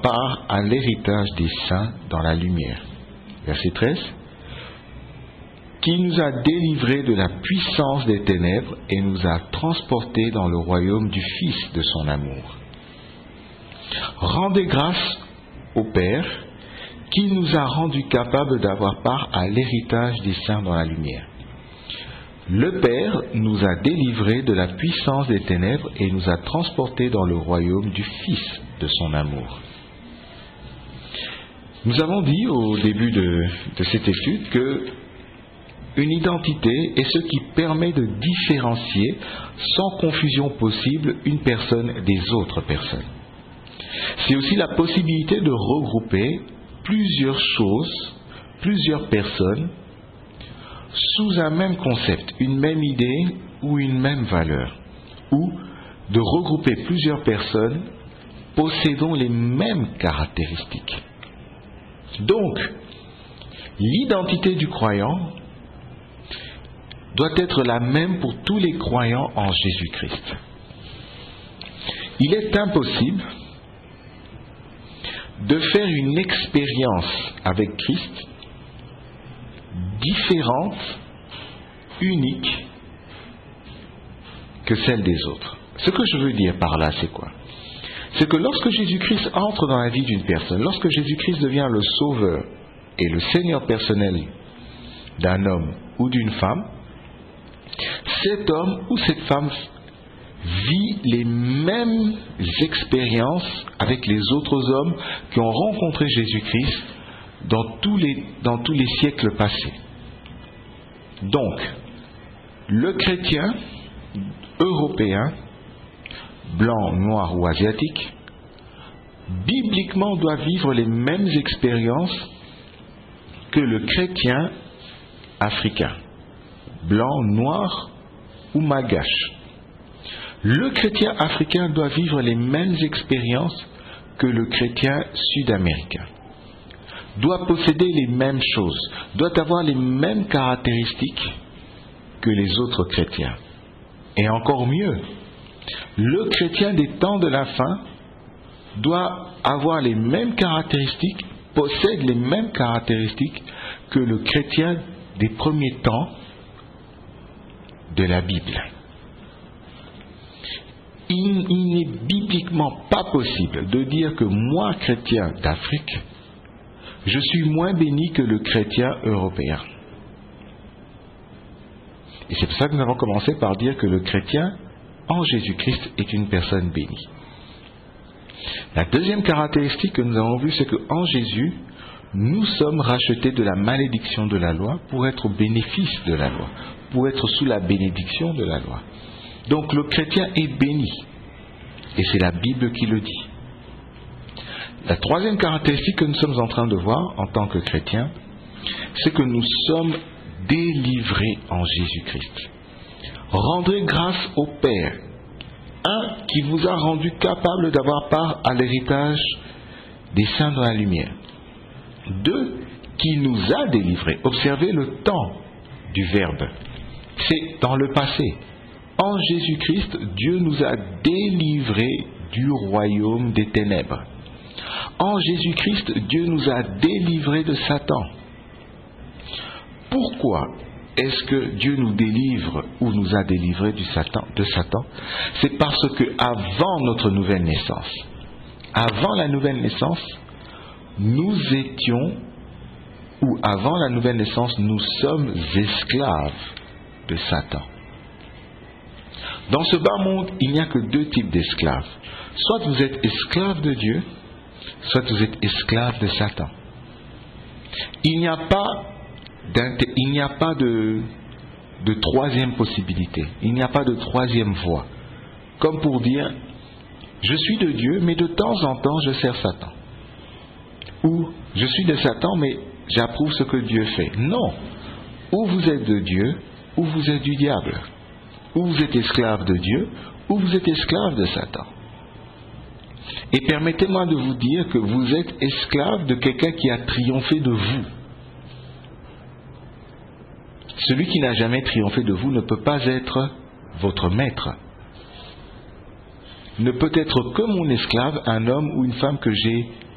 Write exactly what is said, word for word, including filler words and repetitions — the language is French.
part à l'héritage des saints dans la lumière. Verset treize. Qui nous a délivrés de la puissance des ténèbres et nous a transportés dans le royaume du Fils de son amour. Rendez grâce au Père qui nous a rendus capables d'avoir part à l'héritage des saints dans la lumière. Le Père nous a délivrés de la puissance des ténèbres et nous a transportés dans le royaume du Fils de son amour. Nous avons dit au début de, de cette étude que une identité est ce qui permet de différencier sans confusion possible une personne des autres personnes. C'est aussi la possibilité de regrouper plusieurs choses, plusieurs personnes sous un même concept, une même idée ou une même valeur, ou de regrouper plusieurs personnes possédant les mêmes caractéristiques. Donc, l'identité du croyant doit être la même pour tous les croyants en Jésus-Christ. Il est impossible de faire une expérience avec Christ différente, unique que celle des autres. Ce que je veux dire par là, c'est quoi? C'est que lorsque Jésus-Christ entre dans la vie d'une personne, lorsque Jésus-Christ devient le sauveur et le Seigneur personnel d'un homme ou d'une femme, cet homme ou cette femme vit les mêmes expériences avec les autres hommes qui ont rencontré Jésus-Christ dans tous les, dans tous les siècles passés. Donc, le chrétien européen, blanc, noir ou asiatique, bibliquement doit vivre les mêmes expériences que le chrétien africain, blanc, noir ou malgache. Le chrétien africain doit vivre les mêmes expériences que le chrétien sud-américain, doit posséder les mêmes choses, doit avoir les mêmes caractéristiques que les autres chrétiens. Et encore mieux, le chrétien des temps de la fin doit avoir les mêmes caractéristiques, possède les mêmes caractéristiques que le chrétien des premiers temps de la Bible. Il, il n'est bibliquement pas possible de dire que moi, chrétien d'Afrique, je suis moins béni que le chrétien européen. Et c'est pour ça que nous avons commencé par dire que le chrétien en Jésus-Christ est une personne bénie. La deuxième caractéristique que nous avons vue, c'est qu'en Jésus, nous sommes rachetés de la malédiction de la loi pour être au bénéfice de la loi, pour être sous la bénédiction de la loi. Donc le chrétien est béni. Et c'est la Bible qui le dit. La troisième caractéristique que nous sommes en train de voir en tant que chrétiens, c'est que nous sommes délivrés en Jésus-Christ. Rendez grâce au Père, un qui vous a rendu capable d'avoir part à l'héritage des saints dans la lumière. Deux, qui nous a délivrés. Observez le temps du verbe. C'est dans le passé. En Jésus-Christ, Dieu nous a délivrés du royaume des ténèbres. En Jésus-Christ, Dieu nous a délivrés de Satan. Pourquoi est-ce que Dieu nous délivre ou nous a délivrés du Satan, de Satan? C'est parce que avant notre nouvelle naissance, avant la nouvelle naissance, nous étions, ou avant la nouvelle naissance, nous sommes esclaves de Satan. Dans ce bas monde, il n'y a que deux types d'esclaves. Soit vous êtes esclave de Dieu, soit vous êtes esclave de Satan. Il n'y a pas, il n'y a pas de, de troisième possibilité. Il n'y a pas de troisième voie. Comme pour dire, je suis de Dieu, mais de temps en temps, je sers Satan. Ou, je suis de Satan, mais j'approuve ce que Dieu fait. Non. Ou vous êtes de Dieu, ou vous êtes du diable. Ou vous êtes esclave de Dieu, ou vous êtes esclave de Satan. Et permettez-moi de vous dire que vous êtes esclave de quelqu'un qui a triomphé de vous. Celui qui n'a jamais triomphé de vous ne peut pas être votre maître. Ne peut être que mon esclave, un homme ou une femme que j'ai